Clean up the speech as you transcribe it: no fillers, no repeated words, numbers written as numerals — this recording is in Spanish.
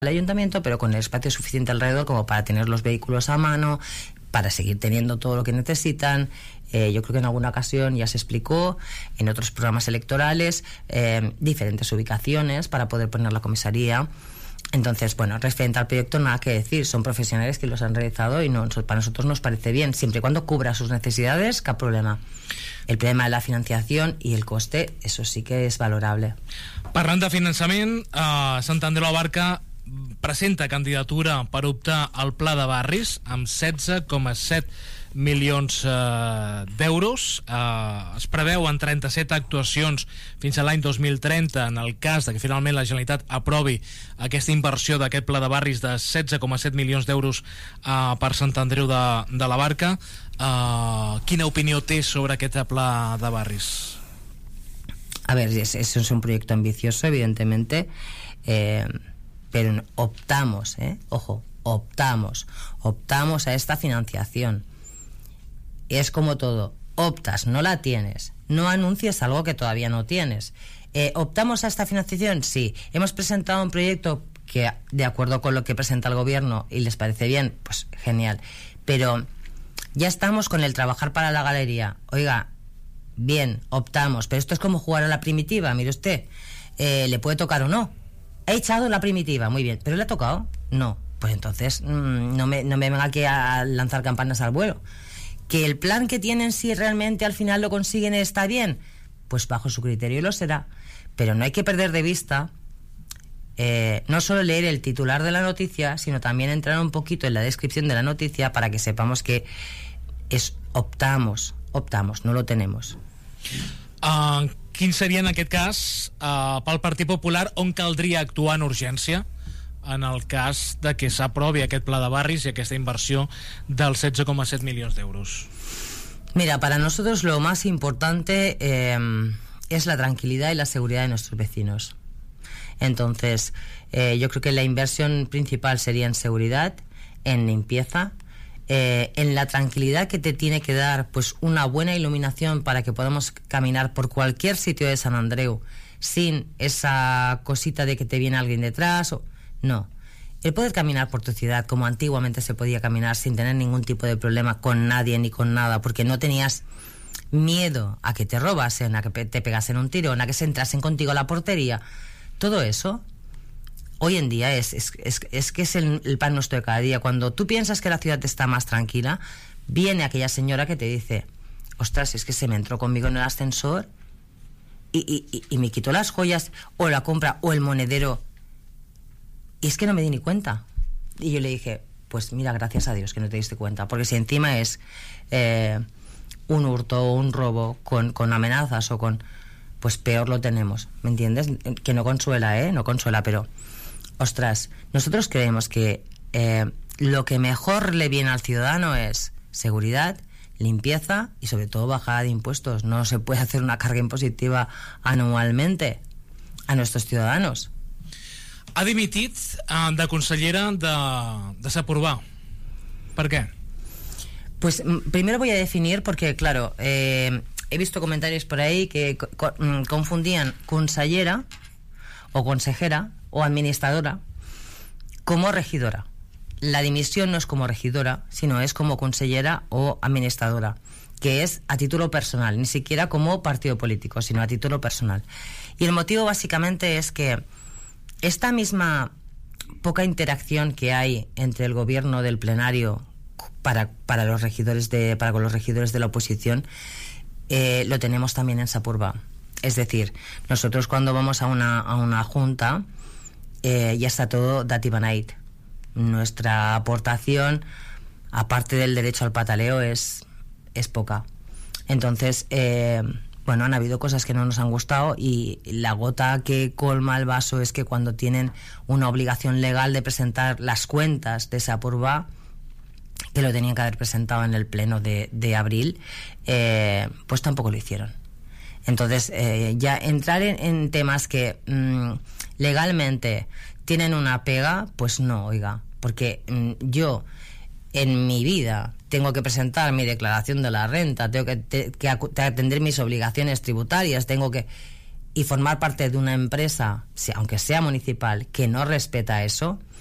el ayuntamiento, pero con el espacio suficiente alrededor como para tener los vehículos a mano, para seguir teniendo todo lo que necesitan. Yo creo que en alguna ocasión ya se explicó, en otros programas electorales, diferentes ubicaciones para poder poner la comisaría. Entonces, bueno, referente al proyecto nada que decir, son profesionales que los han realizado y para nosotros nos parece bien, siempre y cuando cubra sus necesidades, cap problema. El problema de la financiación y el coste, eso sí que és valorable. Parlant de finançament, Sant Andreu la Barca presenta candidatura per optar al Pla de Barris amb 16,7 milions d'euros. Es preveuen 37 actuacions fins a l'any 2030 en el cas de que finalment la Generalitat aprovi aquesta inversió d'aquest Pla de Barris de 16,7 milions d'euros per Sant Andreu de la Barca. Quina opinió té sobre aquest Pla de Barris? A ver, eso es un proyecto ambicioso, evidentemente, pero optamos a esta financiación. Es como todo, optas, no la tienes, no anuncies algo que todavía no tienes. ¿Optamos a esta financiación? Sí. ¿Hemos presentado un proyecto que, de acuerdo con lo que presenta el gobierno, y les parece bien? Pues genial. Pero ya estamos con el trabajar para la galería. Oiga, bien, optamos, pero esto es como jugar a la primitiva, mire usted. ¿Le puede tocar o no? He echado la primitiva, muy bien, ¿pero le ha tocado? No. Pues entonces no me venga aquí a lanzar campanas al vuelo. ¿Que el plan que tienen, si realmente al final lo consiguen, está bien? Pues bajo su criterio lo será. Pero no hay que perder de vista no solo leer el titular de la noticia, sino también entrar un poquito en la descripción de la noticia para que sepamos que optamos, no lo tenemos. Quin seria en aquest cas pel Partit Popular on caldria actuar en urgència en el cas de que s'aprovi aquest Pla de Barris y aquesta inversión del 16,7 millones de euros? Mira, para nosotros lo más importante es la tranquilidad y la seguridad de nuestros vecinos. Entonces, yo creo que la inversión principal sería en seguridad, en limpieza, en la tranquilidad que te tiene que dar pues una buena iluminación para que podamos caminar por cualquier sitio de Sant Andreu sin esa cosita de que te viene alguien detrás. No, el poder caminar por tu ciudad como antiguamente se podía caminar sin tener ningún tipo de problema con nadie ni con nada, porque no tenías miedo a que te robasen, a que te pegasen un tirón, a que se entrasen contigo a la portería. Todo eso hoy en día es que es el pan nuestro de cada día. Cuando tú piensas que la ciudad está más tranquila, viene aquella señora que te dice: ostras, es que se me entró conmigo en el ascensor y me quitó las joyas o la compra o el monedero, y es que no me di ni cuenta. Y yo le dije: pues mira, gracias a Dios que no te diste cuenta, porque si encima es un hurto o un robo con amenazas o con... pues peor lo tenemos, ¿me entiendes? Que no consuela, no consuela, pero ostras, nosotros creemos que lo que mejor le viene al ciudadano es seguridad, limpieza y sobre todo bajada de impuestos. No se puede hacer una carga impositiva anualmente a nuestros ciudadanos. Ha dimitit de consellera de Sapurbà. ¿Por qué? Pues primero voy a definir, porque claro, he visto comentarios por ahí que confundían consellera o consejera o administradora como regidora. La dimisión no es como regidora, sino es como consellera o administradora, que es a título personal, ni siquiera como partido político, sino a título personal. Y el motivo básicamente es que esta misma poca interacción que hay entre el gobierno del plenario para con los regidores de la oposición, lo tenemos también en Sapurbà. Es decir, nosotros cuando vamos a una junta, ya está todo dat i beneït. Nuestra aportación, aparte del derecho al pataleo, es poca. Entonces, bueno, han habido cosas que no nos han gustado, y la gota que colma el vaso es que cuando tienen una obligación legal de presentar las cuentas de Sapurbà, que lo tenían que haber presentado en el pleno de abril, pues tampoco lo hicieron. Entonces, ya entrar en temas que legalmente tienen una pega, pues no, oiga, porque yo en mi vida tengo que presentar mi declaración de la renta, tengo que atender mis obligaciones tributarias, tengo que... y formar parte de una empresa, aunque sea municipal, que no respeta eso,